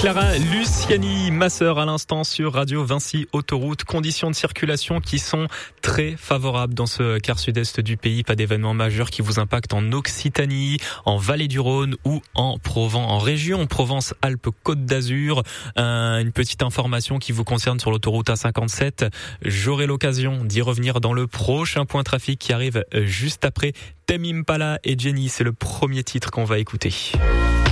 Clara Luciani, ma sœur à l'instant sur Radio Vinci Autoroute. Conditions de circulation qui sont très favorables dans ce quart sud-est du pays. Pas d'événements majeurs qui vous impactent en Occitanie, en Vallée du Rhône ou en Provence, en région Provence-Alpes-Côte d'Azur. Une petite information qui vous concerne sur l'autoroute A57. J'aurai l'occasion d'y revenir dans le prochain point trafic qui arrive juste après Tame Impala et Jenny. C'est le premier titre qu'on va écouter.